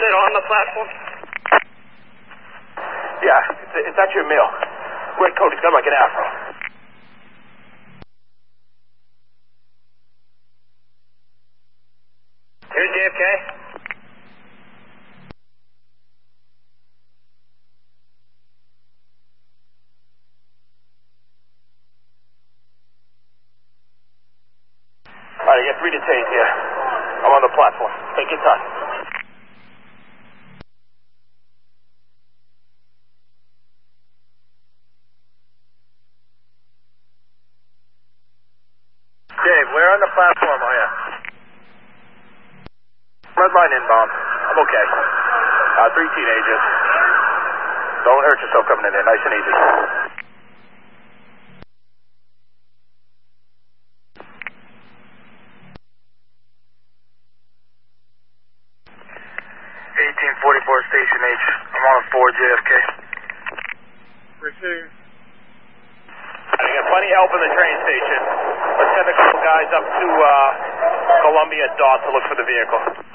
it on the platform? Yeah, it's at your meal. Red coat, he's got like an afro. Here's JFK. All right, I got 3 detained here. I'm on the platform. Take your time. Dave, where on the platform are you? Red line inbound. I'm okay. 3 teenagers. Don't hurt yourself coming in here. Nice and easy. 1844 Station H. I'm on 4 JFK. Receive. I got plenty of help in the train station. Let's send a couple guys up to Columbia Dot to look for the vehicle.